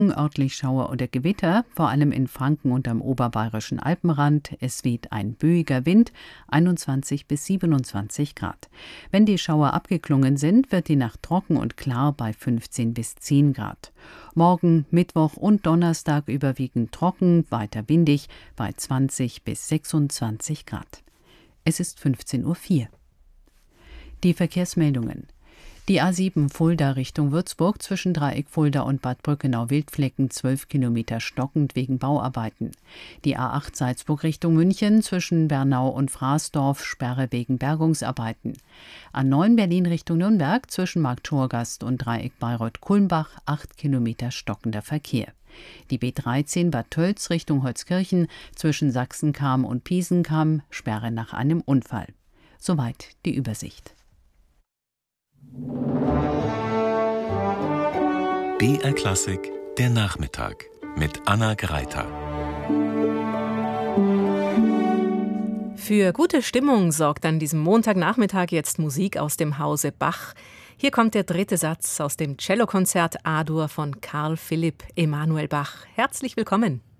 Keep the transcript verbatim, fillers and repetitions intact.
Örtlich Schauer oder Gewitter, vor allem in Franken und am oberbayerischen Alpenrand. Es weht ein böiger Wind, einundzwanzig bis siebenundzwanzig Grad. Wenn die Schauer abgeklungen sind, wird die Nacht trocken und klar bei fünfzehn bis zehn Grad. Morgen, Mittwoch und Donnerstag überwiegend trocken, weiter windig bei zwanzig bis sechsundzwanzig Grad. Es ist fünfzehn Uhr vier. Die Verkehrsmeldungen. Die A sieben Fulda Richtung Würzburg zwischen Dreieck Fulda und Bad Brückenau-Wildflecken zwölf Kilometer stockend wegen Bauarbeiten. Die A acht Salzburg Richtung München zwischen Bernau und Fraßdorf Sperre wegen Bergungsarbeiten. A neun Berlin Richtung Nürnberg zwischen Marktschorgast und Dreieck Bayreuth-Kulmbach acht Kilometer stockender Verkehr. Die B dreizehn Bad Tölz Richtung Holzkirchen zwischen Sachsenkam und Piesenkam Sperre nach einem Unfall. Soweit die Übersicht. B R Klassik, der Nachmittag mit Anna Greiter. Für gute Stimmung sorgt an diesem Montagnachmittag jetzt Musik aus dem Hause Bach. Hier kommt der dritte Satz aus dem Cellokonzert A-Dur von Carl Philipp Emanuel Bach. Herzlich willkommen.